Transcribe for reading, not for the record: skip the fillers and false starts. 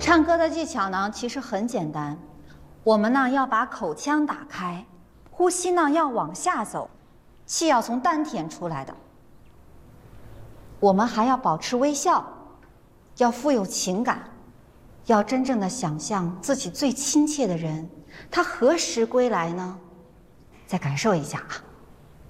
唱歌的技巧呢，其实很简单，我们呢要把口腔打开，呼吸呢要往下走，气要从丹田出来的。我们还要保持微笑，要富有情感，要真正的想象自己最亲切的人，他何时归来呢？再感受一下啊。